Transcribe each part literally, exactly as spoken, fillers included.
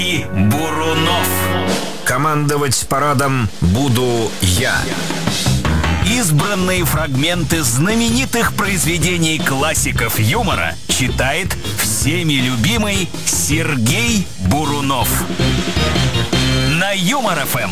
и Бурунов. Командовать парадом буду я. Избранные фрагменты знаменитых произведений классиков юмора читает всеми любимый Сергей Бурунов. На Юмор-ФМ.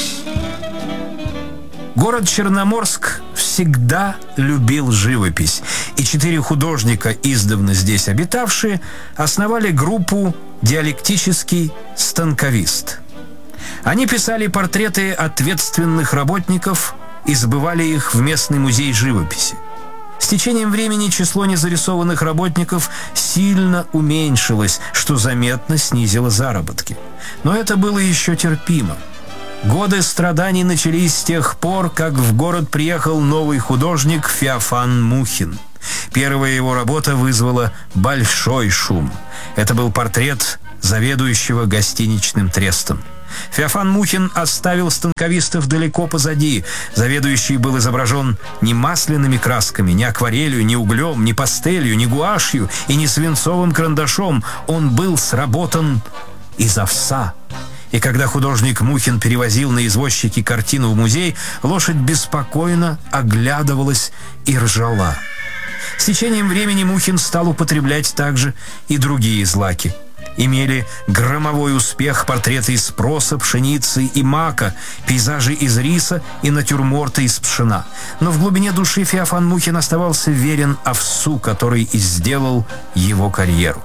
Город Черноморск всегда любил живопись, и четыре художника, издавна здесь обитавшие, основали группу «Диалектический станковист». Они писали портреты ответственных работников и сбывали их в местный музей живописи. С течением времени число незарисованных работников сильно уменьшилось, что заметно снизило заработки. Но это было еще терпимо. Годы страданий начались с тех пор, как в город приехал новый художник Феофан Мухин. Первая его работа вызвала большой шум. Это был портрет заведующего гостиничным трестом. Феофан Мухин оставил станковистов далеко позади. Заведующий был изображен не масляными красками, не акварелью, не углем, не пастелью, не гуашью и не свинцовым карандашом. Он был сработан из овса. И когда художник Мухин перевозил на извозчике картину в музей, лошадь беспокойно оглядывалась и ржала. С течением времени Мухин стал употреблять также и другие злаки. Имели громовой успех портреты из проса, пшеницы и мака, пейзажи из риса и натюрморты из пшена. Но в глубине души Феофан Мухин оставался верен овсу, который и сделал его карьеру.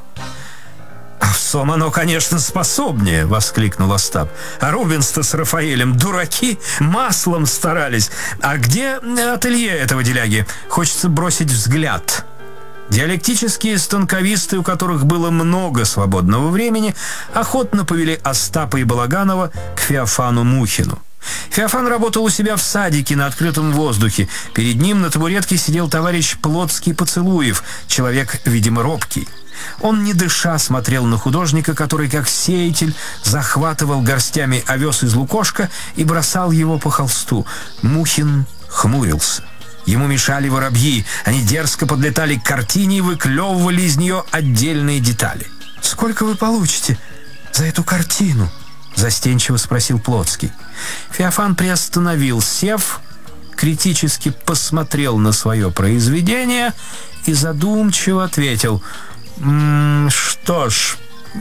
«Овсом оно, конечно, способнее!» — воскликнул Остап. «А Рубенс-то с Рафаэлем дураки, маслом старались. А где ателье этого деляги? Хочется бросить взгляд». Диалектические станковисты, у которых было много свободного времени, охотно повели Остапа и Балаганова к Феофану Мухину. Феофан работал у себя в садике на открытом воздухе. Перед ним на табуретке сидел товарищ Плотский Поцелуев, человек, видимо, робкий. Он, не дыша, смотрел на художника, который, как сеятель, захватывал горстями овес из лукошка и бросал его по холсту. Мухин хмурился. Ему мешали воробьи. Они дерзко подлетали к картине и выклевывали из нее отдельные детали. «Сколько вы получите за эту картину?» — застенчиво спросил Плотский. Феофан приостановил сев, критически посмотрел на свое произведение и задумчиво ответил: «М-м, что ж,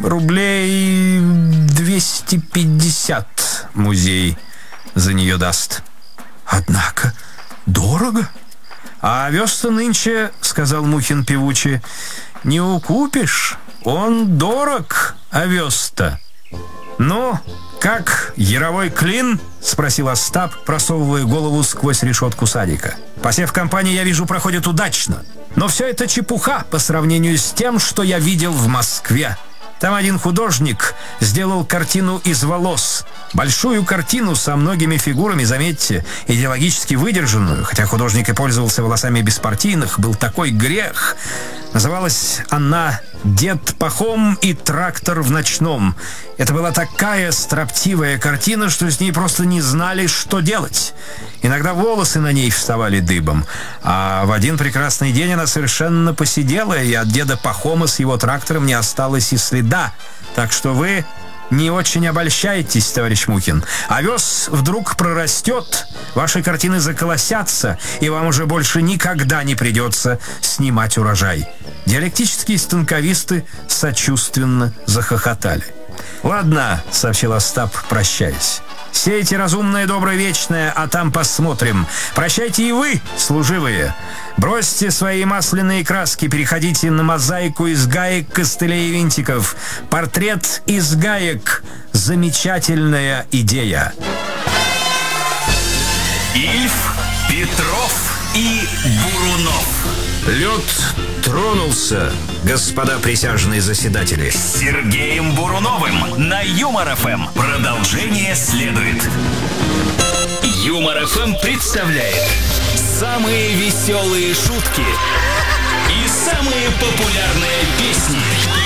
рублей двести пятьдесят музей за нее даст». «Однако дорого». «А овес-то нынче, — сказал Мухин певуче, — не укупишь, он дорог, овес-то». «Ну, как, яровой клин?» — спросил Остап, просовывая голову сквозь решетку садика. «Посев компании, я вижу, проходит удачно. Но все это чепуха по сравнению с тем, что я видел в Москве. Там один художник сделал картину из волос. Большую картину со многими фигурами, заметьте, идеологически выдержанную, хотя художник и пользовался волосами беспартийных, был такой грех. Называлась она «Дед Пахом и трактор в ночном». Это была такая строптивая картина, что с ней просто не знали, что делать. Иногда волосы на ней вставали дыбом, а в один прекрасный день она совершенно поседела, и от деда Пахома с его трактором не осталось и следа. Так что вы не очень обольщайтесь, товарищ Мухин. Овес вдруг прорастет, ваши картины заколосятся, и вам уже больше никогда не придется снимать урожай». Диалектические станковисты сочувственно захохотали. «Ладно, — сообщил Остап, прощаясь, — сейте разумное, доброе, вечное, а там посмотрим. Прощайте и вы, служивые. Бросьте свои масляные краски, переходите на мозаику из гаек, костылей и винтиков. Портрет из гаек — замечательная идея». Ильф, Петров и Бурунов. Лед тронулся, господа присяжные заседатели. С Сергеем Буруновым на Юмор-ФМ. Продолжение следует. Юмор-ФМ представляет самые веселые шутки и самые популярные песни.